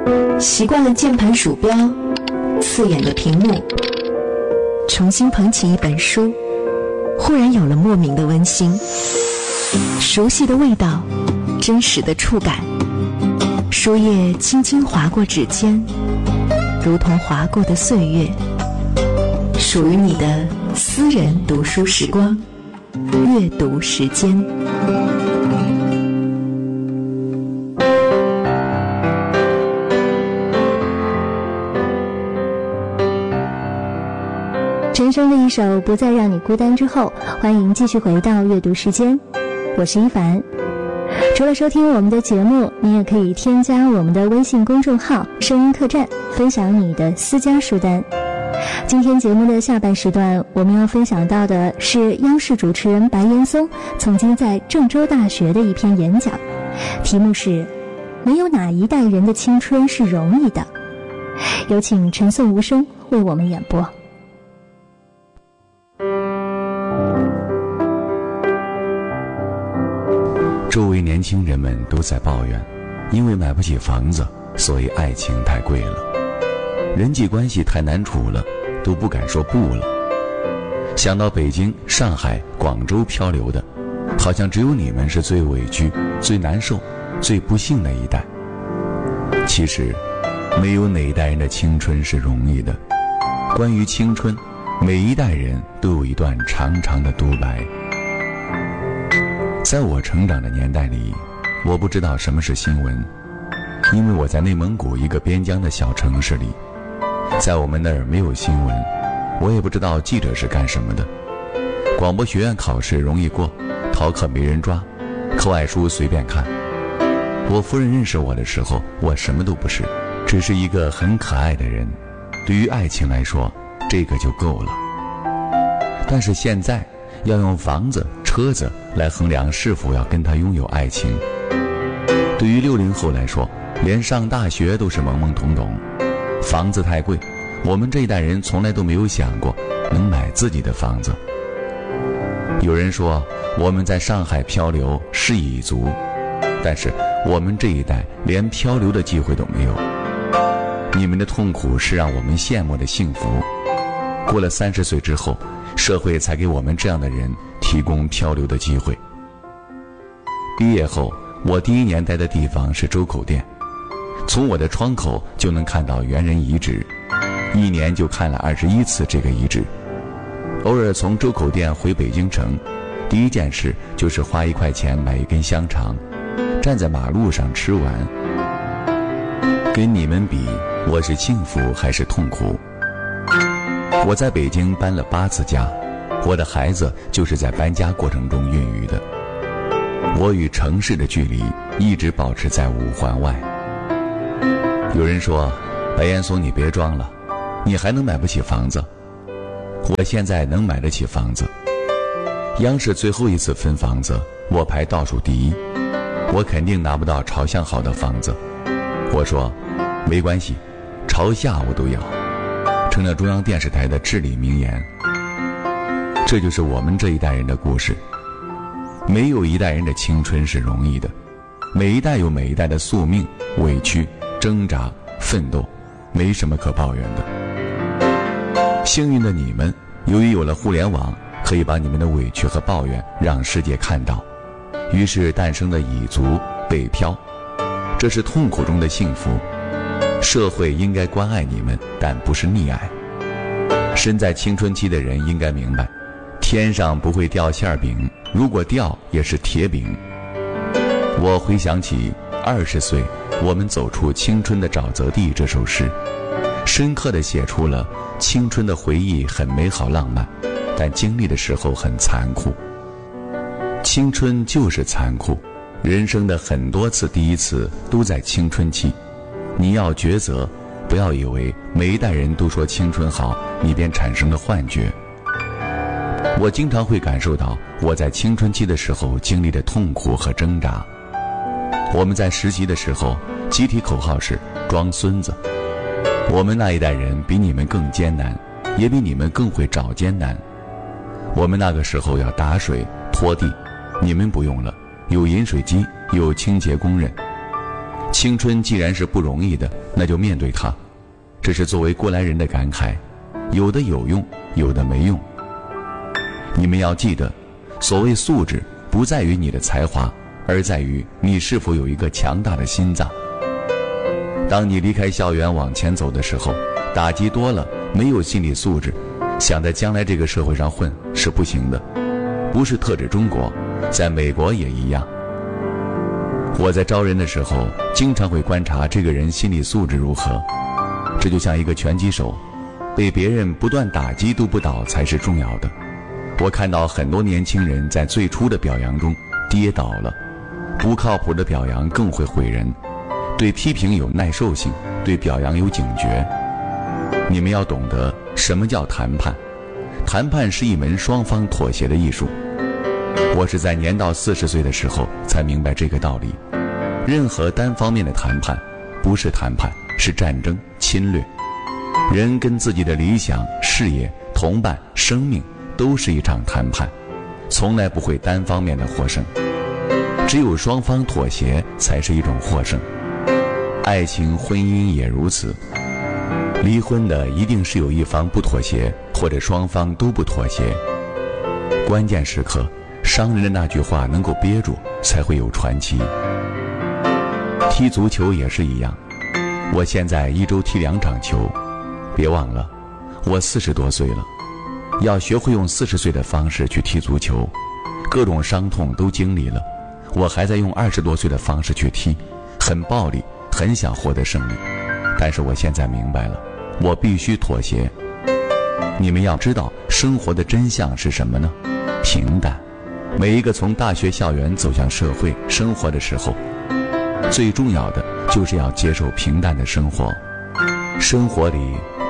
习惯了键盘鼠标，刺眼的屏幕，重新捧起一本书，忽然有了莫名的温馨，熟悉的味道，真实的触感，书页轻轻划过指尖，如同划过的岁月，属于你的私人读书时光，阅读时间。 陈升的一首《不再让你孤单》之后，欢迎继续回到阅读时间，我是一凡。除了收听我们的节目，你也可以添加我们的微信公众号声音客栈，分享你的私家书单。今天节目的下半时段，我们要分享到的是央视主持人白岩松曾经在郑州大学的一篇演讲，题目是没有哪一代人的青春是容易的。有请陈颂无声为我们演播。 周围年轻人们都在抱怨，因为买不起房子，所以爱情太贵了，人际关系太难处了，都不敢说不了。想到北京、上海、广州漂流的，好像只有你们是最委屈、最难受、最不幸的一代。其实，没有哪一代人的青春是容易的。关于青春，每一代人都有一段长长的独白。在我成长的年代里，我不知道什么是新闻，因为我在内蒙古一个边疆的小城市里，在我们那儿没有新闻，我也不知道记者是干什么的。广播学院考试容易过，逃课没人抓，课外书随便看。我夫人认识我的时候，我什么都不是，只是一个很可爱的人。对于爱情来说，这个就够了。但是现在要用房子、车子来衡量是否要跟他拥有爱情。对于60后来说，连上大学都是懵懵懂懂。房子太贵，我们这一代人从来都没有想过能买自己的房子。有人说我们在上海漂流是蚁族，但是我们这一代连漂流的机会都没有。你们的痛苦是让我们羡慕的幸福。过了30岁之后，社会才给我们这样的人提供漂流的机会。毕业后，我第一年待的地方是周口店，从我的窗口就能看到猿人遗址，一年就看了21次这个遗址。偶尔从周口店回北京城，第一件事就是花1块钱买一根香肠，站在马路上吃完。跟你们比，我是幸福还是痛苦？我在北京搬了8次家，我的孩子就是在搬家过程中孕育的。我与城市的距离一直保持在5环外。有人说，白岩松你别装了，你还能买不起房子？我现在能买得起房子。央视最后一次分房子，我排倒数第1，我肯定拿不到朝向好的房子。我说没关系，朝下我都要，成了中央电视台的至理名言。这就是我们这一代人的故事。没有一代人的青春是容易的，每一代有每一代的宿命、委屈、挣扎、奋斗，没什么可抱怨的。幸运的你们，由于有了互联网，可以把你们的委屈和抱怨让世界看到，于是诞生了蚁族、北漂，这是痛苦中的幸福。社会应该关爱你们，但不是溺爱。身在青春期的人应该明白，天上不会掉馅饼，如果掉也是铁饼。我回想起20岁我们走出青春的沼泽地这首诗，深刻地写出了青春的回忆很美好浪漫，但经历的时候很残酷。青春就是残酷，人生的很多次第一次都在青春期。你要抉择，不要以为每一代人都说青春好，你便产生了幻觉。我经常会感受到我在青春期的时候经历的痛苦和挣扎。我们在实习的时候，集体口号是装孙子。我们那一代人比你们更艰难，也比你们更会找艰难。我们那个时候要打水拖地，你们不用了，有饮水机，有清洁工人。 青春既然是不容易的，那就面对它。这是作为过来人的感慨，有的有用，有的没用。你们要记得，所谓素质不在于你的才华，而在于你是否有一个强大的心脏。当你离开校园往前走的时候，打击多了，没有心理素质，想在将来这个社会上混是不行的。不是特指中国，在美国也一样。我在招人的时候，经常会观察这个人心理素质如何。这就像一个拳击手，被别人不断打击都不倒才是重要的。我看到很多年轻人在最初的表扬中跌倒了，不靠谱的表扬更会毁人。对批评有耐受性，对表扬有警觉。你们要懂得什么叫谈判，谈判是一门双方妥协的艺术。我是在年到40岁的时候才明白这个道理。任何单方面的谈判不是谈判，是战争侵略。人跟自己的理想、事业、同伴、生命都是一场谈判，从来不会单方面的获胜。只有双方妥协才是一种获胜。爱情婚姻也如此，离婚的一定是有一方不妥协，或者双方都不妥协。关键时刻伤人的那句话能够憋住，才会有传奇。踢足球也是一样，我现在一周踢2场球。别忘了，我40多岁了，要学会用40岁的方式去踢足球。各种伤痛都经历了，我还在用20多岁的方式去踢，很暴力，很想获得胜利。但是我现在明白了，我必须妥协。你们要知道生活的真相是什么呢？平淡。每一个从大学校园走向社会生活的时候，最重要的就是要接受平淡的生活。生活里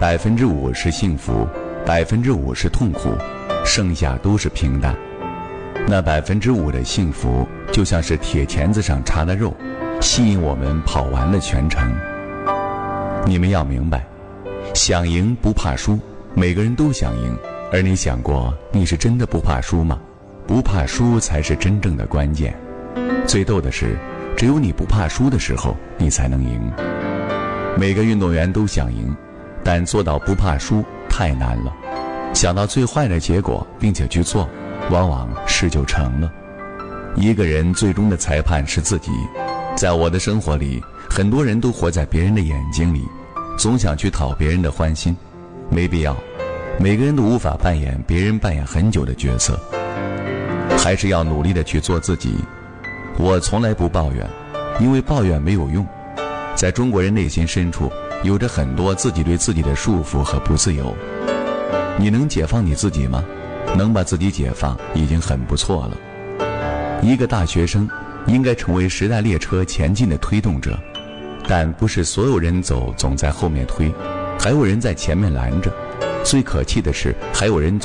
5%是幸福，5%是痛苦，剩下都是平淡。那5%的幸福就像是铁钳子上插的肉，吸引我们跑完了全程。你们要明白，想赢不怕输，每个人都想赢。而你想过你是真的不怕输吗？不怕输才是真正的关键。最逗的是，只有你不怕输的时候，你才能赢。每个运动员都想赢，但做到不怕输太难了。想到最坏的结果并且去做，往往事就成了。一个人最终的裁判是自己。在我的生活里，很多人都活在别人的眼睛里，总想去讨别人的欢心，没必要。每个人都无法扮演别人扮演很久的角色，还是要努力的去做自己。我从来不抱怨，因为抱怨没有用。在中国人内心深处，有着很多自己对自己的束缚和不自由。你能解放你自己吗？能把自己解放已经很不错了。一个大学生应该成为时代列车前进的推动者，但不是所有人走总在后面推，还有人在前面拦着。最可气的是，还有人